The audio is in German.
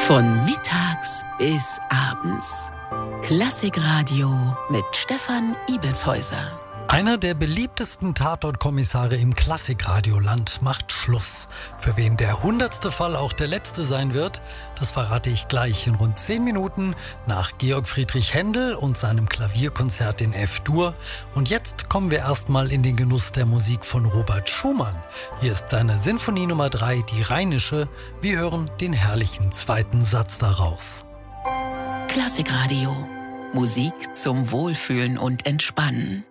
Von mittags bis abends. Klassikradio mit Stefan Ibelshäuser. Einer der beliebtesten Tatortkommissare im Klassikradioland macht Schluss. Für wen der 100. Fall auch der letzte sein wird, das verrate ich gleich in rund 10 Minuten nach Georg Friedrich Händel und seinem Klavierkonzert in F-Dur. Und jetzt kommen wir erstmal in den Genuss der Musik von Robert Schumann. Hier ist seine Sinfonie Nummer 3, die Rheinische. Wir hören den herrlichen zweiten Satz daraus. Klassikradio. Musik zum Wohlfühlen und Entspannen.